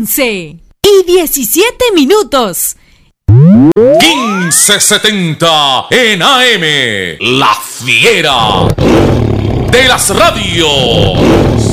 11:17. 1570 en AM, La Fiera de las radios.